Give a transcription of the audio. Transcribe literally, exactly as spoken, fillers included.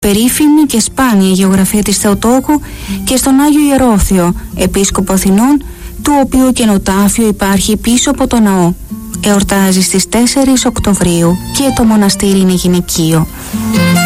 Περίφημη και σπάνια γεωγραφία της Θεοτόκου και στον Άγιο Ιερόθεο, επίσκοπο Αθηνών, του οποίου καινοτάφιο υπάρχει πίσω από το ναό. Εορτάζει στις τέσσερις Οκτωβρίου και το μοναστήρι είναι γυναικείο.